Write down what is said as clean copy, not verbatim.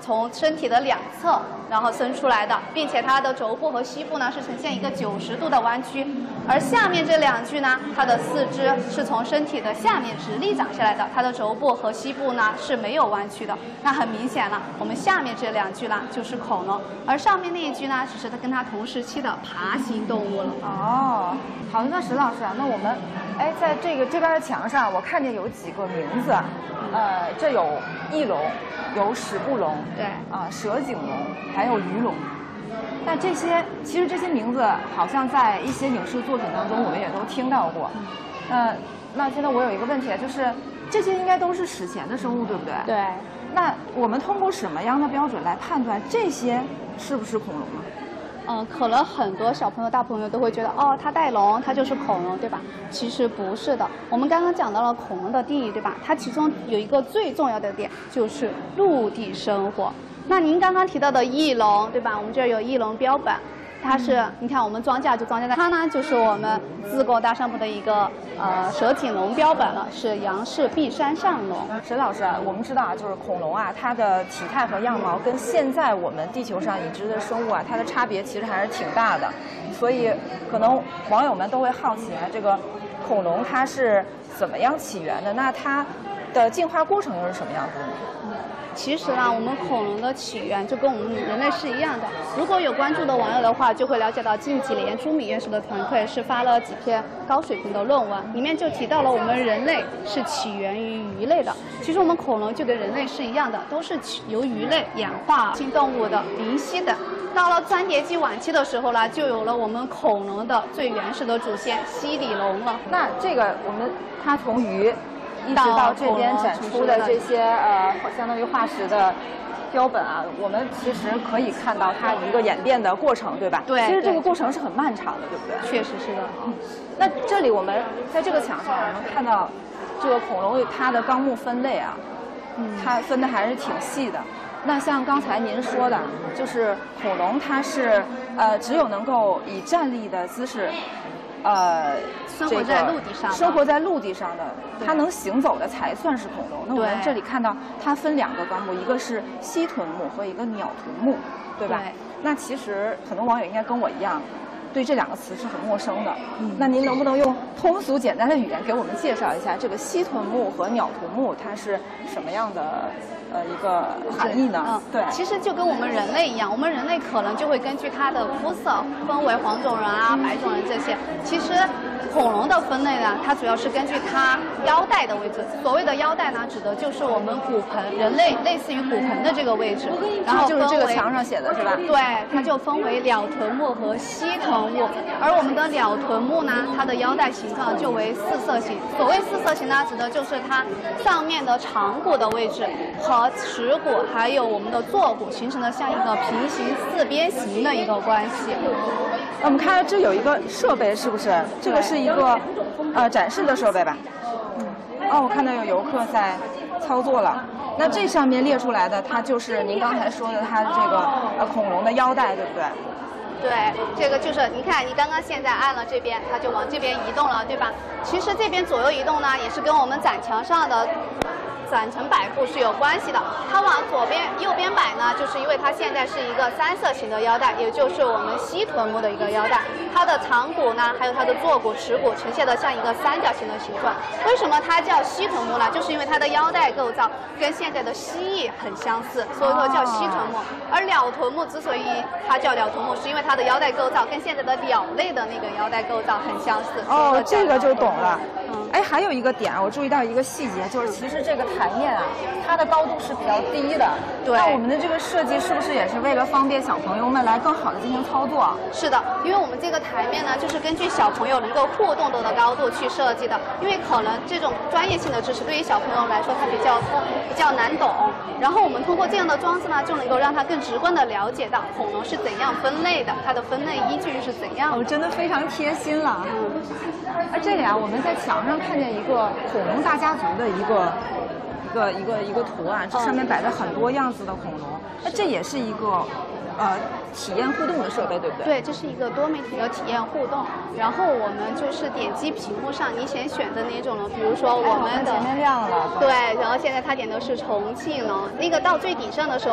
从身体的两侧然后伸出来的，并且它的肘部和膝部呢是呈现一个90度的弯曲，而下面这两具呢，它的四肢是从身体的下面直立长下来的，它的肘部和膝部呢是没有弯曲的。那很明显了，我们下面这两具呢就是恐龙，而上面那一具呢，只是它跟它同时期的爬行动物了。 哦，好的，那石老师啊，那我们，哎，在这边的墙上，我看见有几个名字，这有翼龙，有史部龙， 对， 蛇颈龙，还有鱼龙。那这些其实这些名字好像在一些影视作品当中我们也都听到过。那现在我有一个问题，就是这些应该都是史前的生物，对不对？ 对。 那我们通过什么样的标准来判断这些是不是恐龙呢？ 可能很多小朋友、大朋友都会觉得，哦，它带龙，它就是恐龙，对吧？其实不是的。我们刚刚讲到了恐龙的定义，对吧？它其中有一个最重要的点，就是陆地生活。那您刚刚提到的翼龙，对吧？我们这儿有翼龙标本，它是，你看我们装架就装架在它呢，就是我们自贡大商铺的一个蛇颈龙标本了，是杨氏碧山上龙。 沈老师啊，我们知道啊，就是恐龙啊，它的体态和样貌跟现在我们地球上已知的生物啊，它的差别其实还是挺大的，所以可能网友们都会好奇啊，这个恐龙它是怎么样起源的？那它的进化过程又是什么样子的呢？ 其实呢，我们恐龙的起源就跟我们人类是一样的。如果有关注的网友的话，就会了解到近几年朱米院士的团队是发了几篇高水平的论文，里面就提到了我们人类是起源于鱼类的。其实我们恐龙就跟人类是一样的，都是由鱼类演化新动物的灵犀的。到了钻叠纪晚期的时候呢，就有了我们恐龙的最原始的祖先西里龙了。 那这个它从鱼一直到这边展出的这些相当于化石的标本啊，我们其实可以看到它一个演变的过程，对吧？ 对。 其实这个过程是很漫长的，对不对？ 确实是的。 那这里我们在这个墙上能看到这个恐龙它的纲目分类啊，它分的还是挺细的。那像刚才您说的，就是恐龙它是只有能够以站立的姿势。 生活在陆地上， 生活在陆地上的，它能行走的才算是恐龙。那我们这里看到它分两个纲目，一个是蜥臀目和一个鸟臀目，对吧？ 对。 那其实很多网友应该跟我一样，对这两个词是很陌生的。那您能不能用通俗简单的语言给我们介绍一下这个蜥臀目和鸟臀目它是什么样的一个含义呢？对， 其实就跟我们人类一样，我们人类可能就会根据它的肤色分为黄种人啊、白种人这些。其实恐龙的分类呢，它主要是根据它腰带的位置。所谓的腰带呢，指的就是我们骨盆，人类类似于骨盆的这个位置。然后就是这个墙上写的是吧？ 对，它就分为鸟臀目和蜥臀目。而我们的鸟臀目呢，它的腰带形状就为四色形。所谓四色形呢，指的就是它上面的长骨的位置和耻骨还有我们的坐骨形成了像一个平行四边形的一个关系。 我们看这有一个设备，是不是？这个是一个展示的设备吧？我看到有游客在操作了。那这上面列出来的，它就是您刚才说的它的这个恐龙的腰带，对不对？ 对，这个就是你看，你刚刚现在按了这边，它就往这边移动了，对吧？其实这边左右移动呢，也是跟我们展墙上的展成摆布是有关系的。它往左边、右边摆呢，就是因为它现在是一个三色形的腰带，也就是我们蜥臀目的一个腰带。它的长骨呢，还有它的坐骨、耻骨呈现的像一个三角形的形状。为什么它叫蜥臀目呢？就是因为它的腰带构造跟现在的蜥蜴很相似，所以说叫蜥臀目。而鸟臀目之所以它叫鸟臀目，是因为它的腰带构造跟现在的鸟类的那个腰带构造很相似。 这个就懂了。哎，还有一个点，我注意到一个细节，就是其实这个台面啊，它的高度是比较低的。 对。 那我们的这个设计是不是也是为了方便小朋友们来更好的进行操作？ 是的，因为我们这个台面呢，就是根据小朋友能够互动的高度去设计的。因为可能这种专业性的知识对于小朋友来说它比较难懂，然后我们通过这样的装置呢，就能够让他更直观的了解到恐龙是怎样分类的，它的分类依据是怎样的。 真的非常贴心了。这里啊，我们在墙上看见一个恐龙大家族的一个图案，这上面摆着很多样子的恐龙。那这也是一个体验互动的设备，对不对？ 对，这是一个多媒体的体验互动。然后我们就是点击屏幕上你先选的那种龙，比如说我们的前面亮了。 对，然后现在他点的是重庆龙，那个到最顶上的时候。